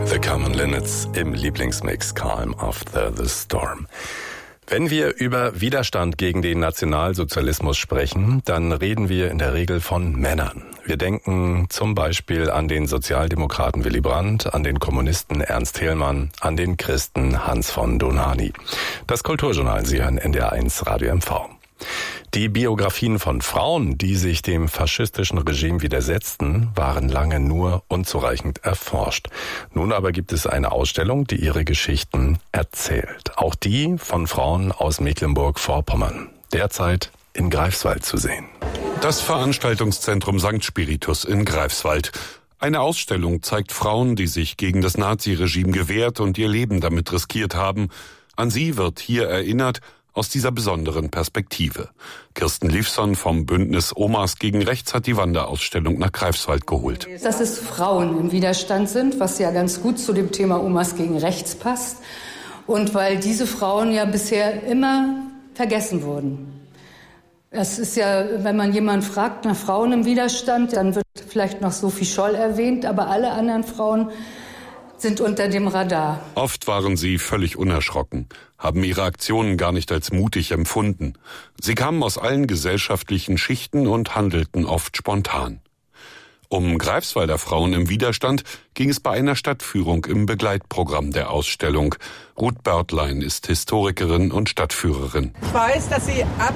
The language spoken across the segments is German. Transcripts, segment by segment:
The Common Linnets im Lieblingsmix Calm After the Storm. Wenn wir über Widerstand gegen den Nationalsozialismus sprechen, dann reden wir in der Regel von Männern. Wir denken zum Beispiel an den Sozialdemokraten Willy Brandt, an den Kommunisten Ernst Thälmann, an den Christen Hans von Dohnanyi. Das Kulturjournal, Sie hören NDR1 Radio MV. Die Biografien von Frauen, die sich dem faschistischen Regime widersetzten, waren lange nur unzureichend erforscht. Nun aber gibt es eine Ausstellung, die ihre Geschichten erzählt. Auch die von Frauen aus Mecklenburg-Vorpommern. Derzeit in Greifswald zu sehen. Das Veranstaltungszentrum St. Spiritus in Greifswald. Eine Ausstellung zeigt Frauen, die sich gegen das Naziregime gewehrt und ihr Leben damit riskiert haben. An sie wird hier erinnert, aus dieser besonderen Perspektive. Kirsten Liefson vom Bündnis Omas gegen Rechts hat die Wanderausstellung nach Greifswald geholt. Dass es Frauen im Widerstand sind, was ja ganz gut zu dem Thema Omas gegen Rechts passt. Und weil diese Frauen ja bisher immer vergessen wurden. Es ist ja, wenn man jemanden fragt nach Frauen im Widerstand, dann wird vielleicht noch Sophie Scholl erwähnt, aber alle anderen Frauen sind unter dem Radar. Oft waren sie völlig unerschrocken, haben ihre Aktionen gar nicht als mutig empfunden. Sie kamen aus allen gesellschaftlichen Schichten und handelten oft spontan. Um Greifswalder Frauen im Widerstand ging es bei einer Stadtführung im Begleitprogramm der Ausstellung. Ruth Börtlein ist Historikerin und Stadtführerin. Ich weiß, dass sie ab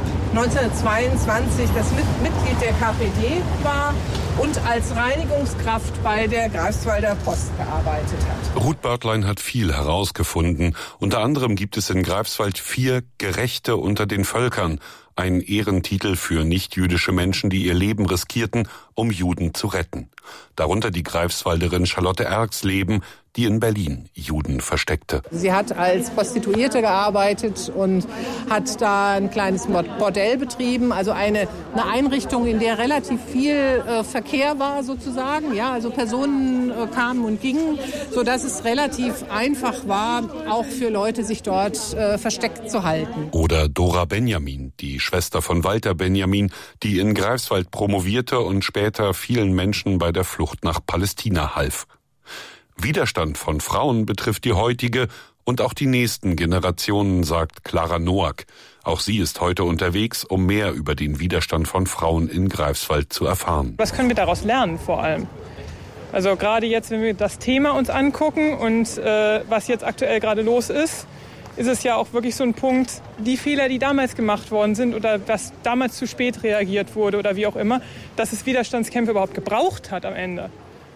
1922 das Mitglied der KPD war und als Reinigungskraft bei der Greifswalder Post gearbeitet hat. Ruth Börtlein hat viel herausgefunden. Unter anderem gibt es in Greifswald 4 Gerechte unter den Völkern. Ein Ehrentitel für nichtjüdische Menschen, die ihr Leben riskierten, um Juden zu retten. Darunter die Greifswalderin Charlotte Erxleben, die in Berlin Juden versteckte. Sie hat als Prostituierte gearbeitet und hat da ein kleines Bordell betrieben, also eine Einrichtung, in der relativ viel Verkehr war sozusagen. Ja, also Personen kamen und gingen, sodass es relativ einfach war, auch für Leute sich dort versteckt zu halten. Oder Dora Benjamin, die Schwester von Walter Benjamin, die in Greifswald promovierte und später vielen Menschen bei der Flucht nach Palästina half. Widerstand von Frauen betrifft die heutige und auch die nächsten Generationen, sagt Clara Noack. Auch sie ist heute unterwegs, um mehr über den Widerstand von Frauen in Greifswald zu erfahren. Was können wir daraus lernen vor allem? Also gerade jetzt, wenn wir das Thema uns angucken und was jetzt aktuell gerade los ist es ja auch wirklich so ein Punkt, die Fehler, die damals gemacht worden sind oder was damals zu spät reagiert wurde oder wie auch immer, dass es Widerstandskämpfe überhaupt gebraucht hat am Ende.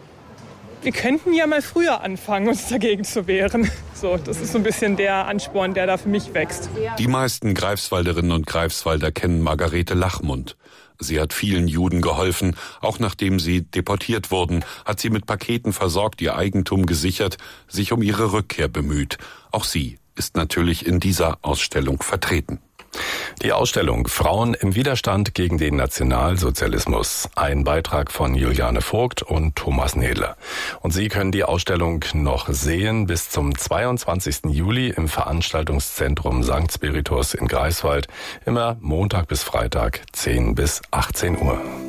Wir könnten ja mal früher anfangen, uns dagegen zu wehren. So, das ist so ein bisschen der Ansporn, der da für mich wächst. Die meisten Greifswalderinnen und Greifswalder kennen Margarete Lachmund. Sie hat vielen Juden geholfen, auch nachdem sie deportiert wurden, hat sie mit Paketen versorgt, ihr Eigentum gesichert, sich um ihre Rückkehr bemüht. Auch sie ist natürlich in dieser Ausstellung vertreten. Die Ausstellung Frauen im Widerstand gegen den Nationalsozialismus. Ein Beitrag von Juliane Vogt und Thomas Nedler. Und Sie können die Ausstellung noch sehen bis zum 22. Juli im Veranstaltungszentrum St. Spiritus in Greifswald. Immer Montag bis Freitag, 10 bis 18 Uhr.